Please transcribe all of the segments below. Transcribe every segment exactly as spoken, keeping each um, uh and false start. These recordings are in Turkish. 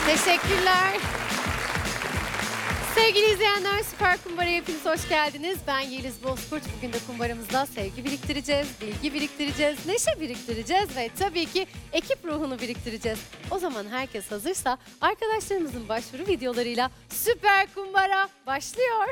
Teşekkürler. Sevgili izleyenler, Süper Kumbara'ya hepiniz hoş geldiniz. Ben Yeliz Bozkurt. Bugün de kumbaramızda sevgi biriktireceğiz, bilgi biriktireceğiz, neşe biriktireceğiz ve tabii ki ekip ruhunu biriktireceğiz. O zaman herkes hazırsa arkadaşlarımızın başvuru videolarıyla Süper Kumbara başlıyor.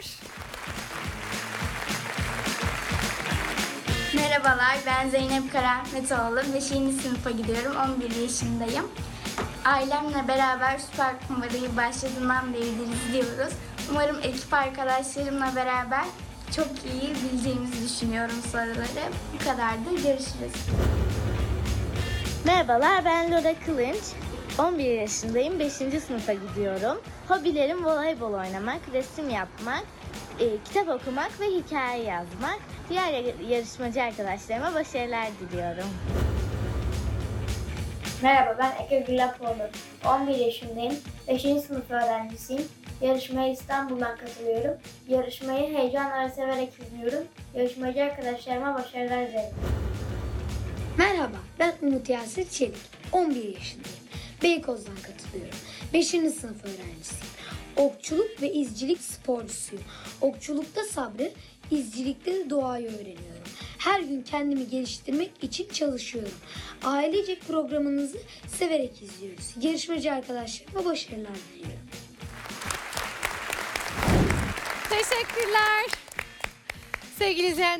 Merhabalar, ben Zeynep Karahmetoğlu. beşinci sınıfa gidiyorum, on bir yaşındayım. Ailemle beraber Süper Kumbara'yı başladığından beridir izliyoruz. Umarım ekip arkadaşlarımla beraber çok iyi bileceğimizi düşünüyorum soruları. Bu kadardı, görüşürüz. Merhabalar, ben Lora Kılınç. on bir yaşındayım, beşinci sınıfa gidiyorum. Hobilerim voleybol oynamak, resim yapmak, e, kitap okumak ve hikaye yazmak. Diğer yarışmacı arkadaşlarıma başarılar diliyorum. Merhaba, ben Eke Gülapoğlu. on bir yaşındayım. beşinci sınıf öğrencisiyim. Yarışmaya İstanbul'dan katılıyorum. Yarışmayı heyecanla ve severek izliyorum. Yarışmacı arkadaşlarıma başarılar dilerim. Merhaba, ben Umut Yasir Çelik. on bir yaşındayım. Beykoz'dan katılıyorum. beşinci sınıf öğrencisiyim. Okçuluk ve izcilik sporcusuyum. Okçulukta sabrı, izcilikte de doğayı öğreniyorum. Her gün kendimi geliştirmek için çalışıyorum. Ailecek programınızı severek izliyoruz. Yarışmacı arkadaşlarıma başarılar diliyorum. Teşekkürler. Sevgili izleyenler.